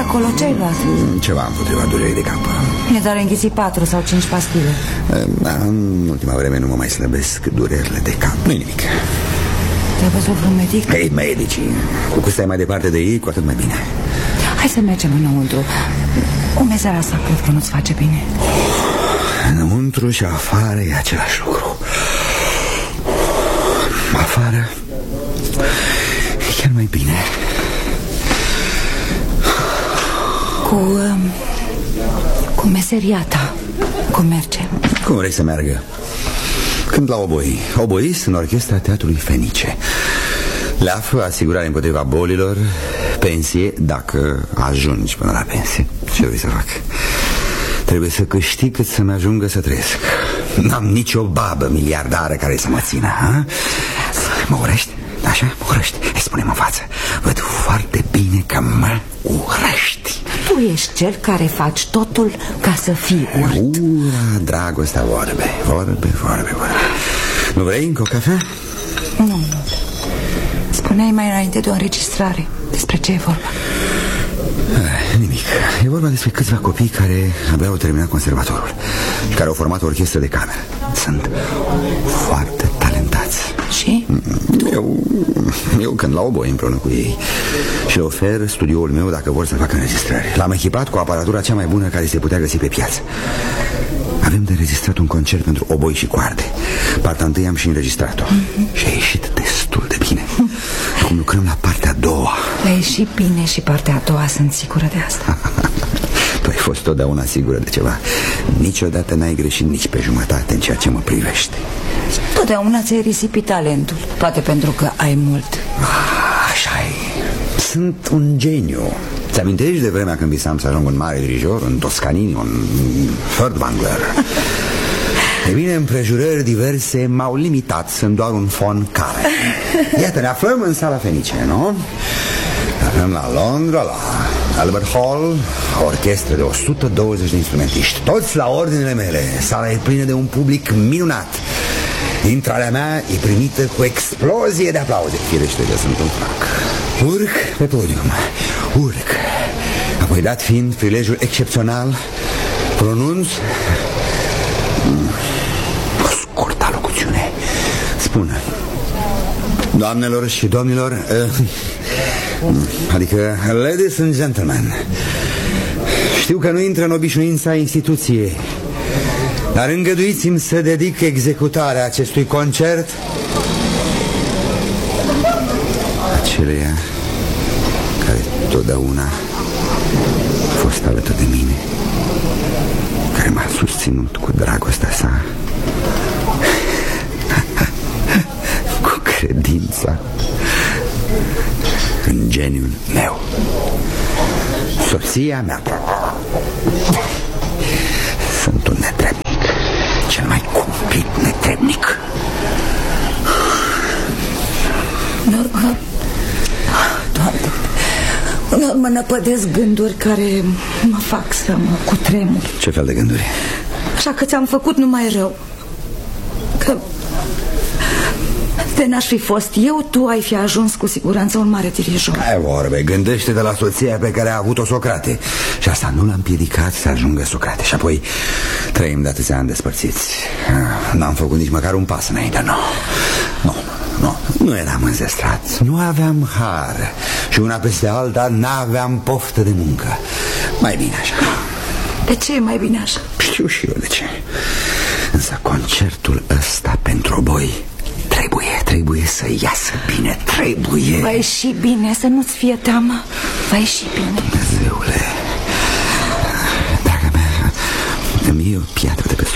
acolo, ce-ai luat? Ceva împotriva durerii de cap. Mi-e doar înghițit 4 sau 5 pastile. În ultima vreme nu mă mai slăbesc durerile de cap. Nu-i nimic. Te-a văzut vreun medic? Ei, medicii. Cu cât stai mai departe de ei, cu atât mai bine. Hai să mergem înăuntru. Umezeala asta cred că nu-ți face bine. Înăuntru și afară e același lucru. Afară e chiar mai bine. Cu meseria ta, cum merge? Cum vrei să meargă? Cânt la oboi. Oboist în orchestra Teatrului Fenice. Leafă, asigurare împotriva bolilor, pensie, dacă ajungi până la pensie. Ce vrei să fac? Trebuie să câștig cât să-mi ajungă să trăiesc. N-am nicio babă miliardară care să mă țină, ha? Mă urăști? Așa? Mă urăști? Hai, spune-mă în față. Văd foarte bine că mă urăști. Tu ești cel care faci totul ca să fii urât. Ura, dragostea, vorbe. Nu vrei încă o cafea? Nu. Spuneai mai înainte de o înregistrare. Despre ce e vorba? Nimic. E vorba despre câțiva copii care abia au terminat conservatorul și care au format o orchestră de cameră. Sunt foarte talentați. Și? Eu cânt la oboi împreună cu ei și ofer studioul meu dacă vor să facă înregistrări. L-am echipat cu aparatura cea mai bună care se putea găsi pe piață. Avem de înregistrat un concert pentru oboi și coarde. Partea întâi am și înregistrat-o și a ieșit destul de bine. Acum lucrăm la partea a doua. A ieșit bine și partea a doua, sunt sigură de asta. Tu ai fost totdeauna sigură de ceva. Niciodată n-ai greșit nici pe jumătate în ceea ce mă privește. Totdeauna ți-ai risipit talentul. Poate pentru că ai mult. Așa-i. Sunt un geniu. Ți-amintești de vremea când visam să ajung un mare dirijor, un Toscanini, un Furtwängler? E bine, împrejurări diverse m-au limitat. Sunt doar un von Karajan. Iată, ne aflăm în sala Fenice, nu? Ne aflăm la Londra, la Albert Hall, o orchestră de 120 de instrumentiști, toți la ordinele mele. Sala e plină de un public minunat. Intrarea mea e primită cu explozie de aplauze. Firește că sunt un frac. Urc pe podium. Urc. Apoi, dat fiind prilejul excepțional, pronunț o scurtă locuțiune. Spun: doamnelor și domnilor, adică ladies and gentlemen, știu că nu intră în obișnuința instituției, dar îngăduiți-mi să dedic executarea acestui concert aceleia care totdeauna a fost alături de mine, care m-a susținut cu dragostea sa, cu credința în geniul meu. Soția mea. Sunt un netrebnic, cel mai cumplit netrebnic. Doamne, mă năpădesc gânduri care mă fac să mă cutremur. Ce fel de gânduri? Așa că ți-am făcut numai rău. Că de n-aș fi fost eu, tu ai fi ajuns cu siguranță un mare dirijor. Ai vorbe, gândește-te la soția pe care a avut-o Socrate. Și asta nu l-a împiedicat să ajungă Socrate. Și apoi trăim de atâția ani despărțiți. N-am făcut nici măcar un pas înainte. Nu eram înzestrat, nu aveam har și una peste alta n-aveam poftă de muncă. Mai bine așa. De ce e mai bine așa? Știu și eu de ce. Însă concertul ăsta pentru oboi trebuie să iasă bine. Trebuie. Va ieși bine, să nu-ți fie teamă. Va ieși bine. Dumnezeule, draga mea, îmi iei o piatră de pe